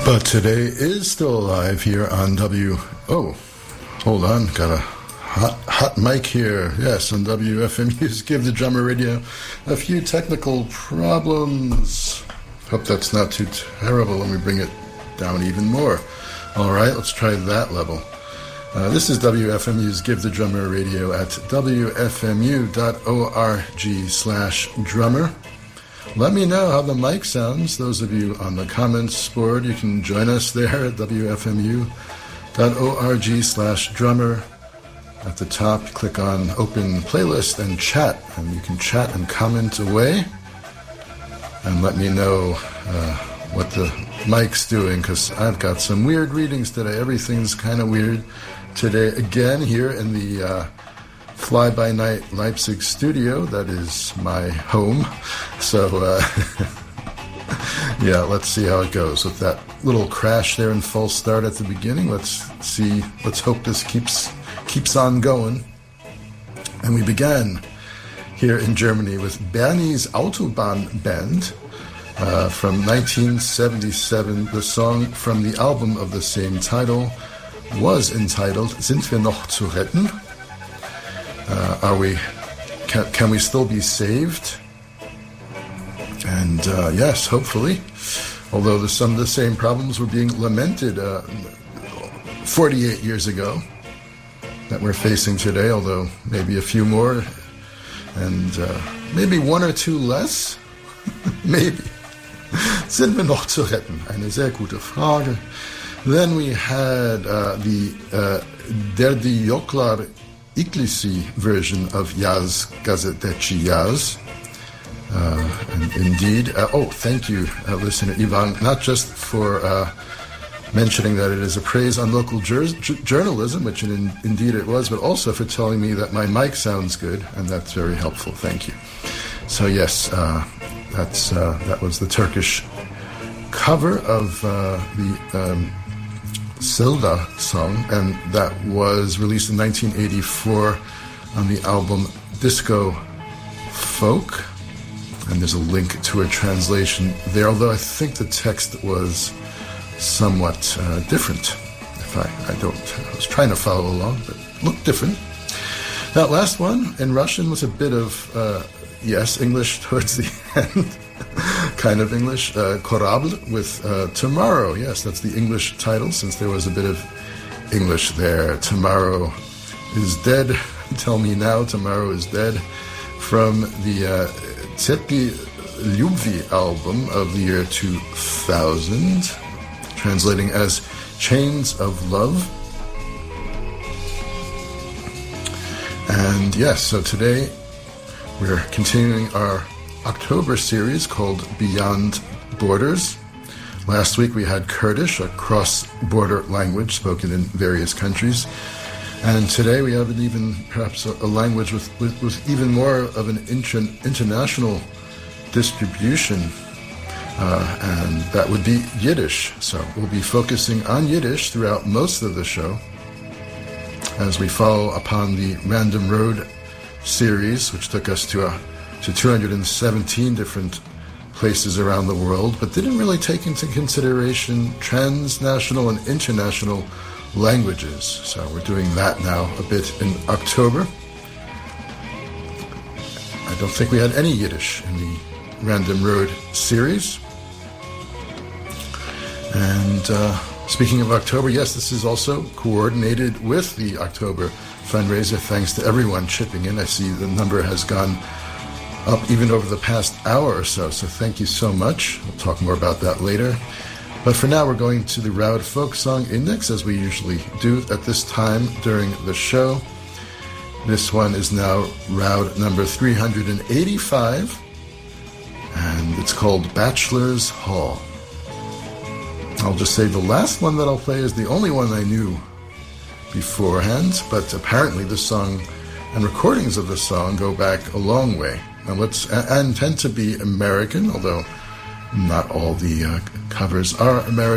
But today is still alive here on Oh, hold on, got a hot mic here. Yes, on WFMU's Give the Drummer Radio. A few technical problems. Hope that's not too terrible. Let me bring it down even more. All right, let's try that level. This is WFMU's Give the Drummer Radio at wfmu.org/drummer. Let me know how the mic sounds. Those of you on the comments board, you can join us there at wfmu.org/drummer. At the top, click on Open Playlist and Chat, and you can chat and comment away. And let me know what the mic's doing, because I've got some weird readings today. Everything's kind of weird today. Again, here in the Fly-by-Night Leipzig studio, that is my home. So, yeah, let's see how it goes. With that little crash there and false start at the beginning, let's hope this keeps on going. And we began here in Germany with Bernie's Autobahn Band from 1977. The song from the album of the same title was entitled Sind wir noch zu retten? Can we still be saved? And yes, hopefully. Although some of the same problems were being lamented 48 years ago that we're facing today, although maybe a few more and maybe one or two less. Maybe. Sind wir noch zu retten? Eine sehr gute Frage. Then we had the Derdi Yoklar Iglesi version of Yaz Gazeteci Yaz. And indeed, thank you, listener Ivan, not just for mentioning that it is a praise on local journalism, which indeed it was, but also for telling me that my mic sounds good, and that's very helpful. Thank you. So yes, that was the Turkish cover of the Selda song, and that was released in 1984 on the album Disco Folk, and there's a link to a translation there, although I think the text was somewhat different. I was trying to follow along, but it looked different. That last one in Russian was a bit of English towards the end. Kind of English. Korablь with Tomorrow. Yes, that's the English title, since there was a bit of English there. Tomorrow is dead. Tell me now, tomorrow is dead. From the Tsetki Lyubvi album of the year 2000, translating as Chains of Love. And yes, so today we're continuing our October series called Beyond Borders. Last week we had Kurdish, a cross-border language spoken in various countries. And today we have perhaps a language with even more of an international distribution, and that would be Yiddish. So we'll be focusing on Yiddish throughout most of the show as we follow upon the Random Road series, which took us to 217 different places around the world, but didn't really take into consideration transnational and international languages. So we're doing that now a bit in October. I don't think we had any Yiddish in the Random Road series. And speaking of October, yes, this is also coordinated with the October fundraiser. Thanks to everyone chipping in. I see the number has gone up even over the past hour or so, so thank you so much. We'll talk more about that later. But for now, we're going to the Raud Folk Song Index, as we usually do at this time during the show. This one is now Raud number 385, and it's called Bachelor's Hall. I'll just say the last one that I'll play is the only one I knew beforehand, but apparently the song and recordings of the song go back a long way. And tend to be American, although not all the covers are American.